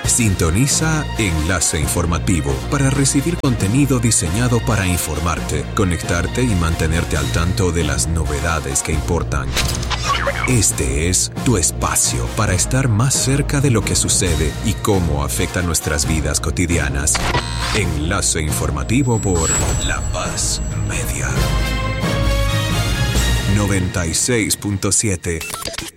Sintoniza Enlace Informativo para recibir contenido diseñado para informarte, conectarte y mantenerte al tanto de las novedades que importan. Este es tu espacio para estar más cerca de lo que sucede y cómo afecta nuestras vidas cotidianas. Enlace Informativo por La Paz Media. 96.7